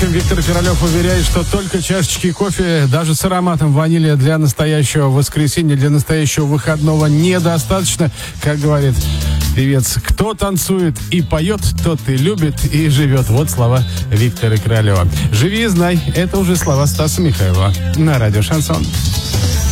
прочим, Виктор Королев уверяет, что только чашечки кофе, даже с ароматом ванили, для настоящего воскресенья, для настоящего выходного недостаточно. Как говорит певец, кто танцует и поет, тот и любит, и живет. Вот слова Виктора Королева. «Живи и знай» — это уже слова Стаса Михайлова на радио «Шансон».